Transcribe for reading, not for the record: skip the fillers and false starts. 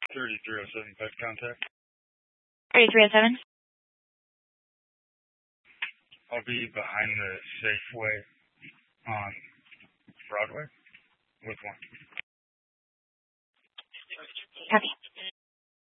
3307 pet contact. 3307. I'll be behind the Safeway on Broadway with one. Copy.